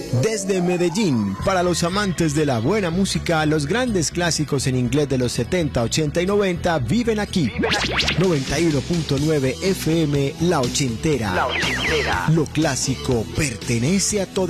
Desde Medellín, para los amantes de la buena música, los grandes clásicos en inglés de los 70, 80 y 90 viven aquí. 91.9 FM La Ochentera. Lo clásico pertenece a todos.